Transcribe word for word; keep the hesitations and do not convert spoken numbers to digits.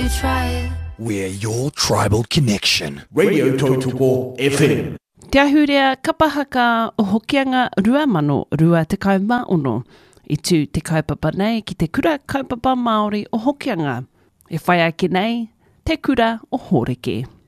try it. We're your tribal connection. Radio Tautoko F M. Te ahurea kapahaka o hokianga rua mano rua te kauma ono. I tū te kaupapa nei ki te kura kaupapa Māori o hokianga. E whai ake nei, te kura o Horeke.